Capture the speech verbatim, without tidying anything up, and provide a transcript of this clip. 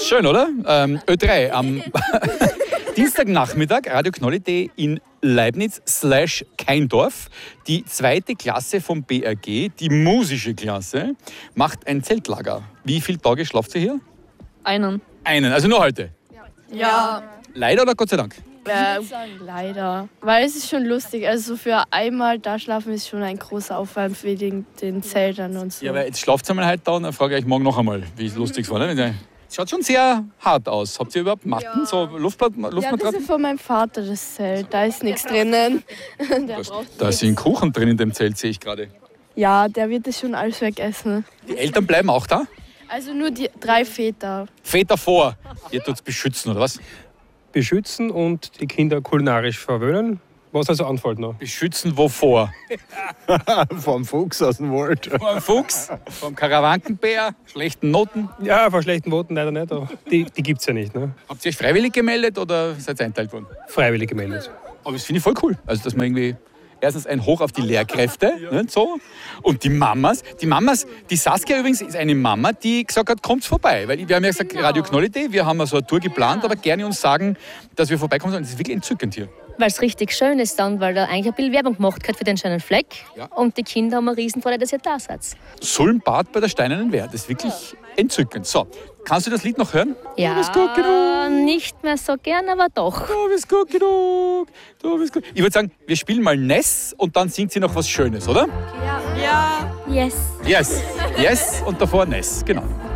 Schön, oder? Ähm, Ö drei am Dienstagnachmittag, Radio Knolli.de in Leibniz slash Keindorf. Die zweite Klasse vom B R G, die musische Klasse, macht ein Zeltlager. Wie viele Tage schlaft ihr hier? Einen. Einen, also nur heute? Ja. Leider oder Gott sei Dank? Äh, leider. Weil es ist schon lustig. Also für einmal da schlafen ist schon ein großer Aufwand für den, den Zeltern und so. Ja, aber jetzt schlaft ihr mal heute da und dann frage ich euch morgen noch einmal, wie es lustig war. Ne? Es schaut schon sehr hart aus. Habt ihr überhaupt Matten, ja. so Luftbad, Ja, das Luftmatratzen? ist von meinem Vater, das Zelt. Da ist nichts drinnen. Der Da, braucht da nichts. sind Kuchen drin in dem Zelt, sehe ich gerade. Ja, der wird das schon alles wegessen. Die Eltern bleiben auch da? Also nur die drei Väter. Väter vor. Ihr tut's beschützen, oder was? Beschützen und die Kinder kulinarisch verwöhnen. Was also anfällt noch? Beschützen wovor? Vom Fuchs aus dem Wald. Vom Fuchs, vom Karawankenbär, schlechten Noten. Ja, von schlechten Worten leider nicht, aber die, die gibt es ja nicht. Ne? Habt ihr euch freiwillig gemeldet oder seid ihr einteilt worden? Freiwillig gemeldet. Aber das finde ich voll cool. Also, dass man irgendwie erstens ein Hoch auf die Lehrkräfte, nicht so? Und die Mamas. Die Mamas, die Saskia übrigens ist eine Mama, die gesagt hat, kommt vorbei. Weil wir haben ja gesagt, Radio Knolli.de, wir haben so eine Tour geplant, aber gerne uns sagen, dass wir vorbeikommen sollen. Das ist wirklich entzückend hier. Weil es richtig schön ist dann, weil da eigentlich ein bisschen Werbung gemacht wird für den schönen Fleck. Ja. Und die Kinder haben eine Riesenfreude, dass ihr da seid. Sulmbad bei der Steinernen Wehr, das ist wirklich entzückend. So, kannst du das Lied noch hören? Ja, Du bist gut genug. nicht mehr so gern, aber doch. Du bist gut genug. Du bist gut. Ich würde sagen, wir spielen mal Ness und dann singt sie noch was Schönes, oder? Yes. Yes. Yes und davor Ness, genau.